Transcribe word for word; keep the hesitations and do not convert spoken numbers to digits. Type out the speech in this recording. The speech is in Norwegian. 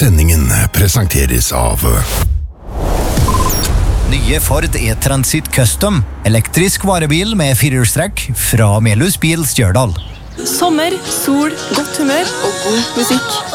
Sendingen presenteres av Nye Ford E-Transit Custom, elektrisk varebil med firehjulstrekk fra Melhus Bil Stjørdal. Sommer, sol, godt humør og god musikk.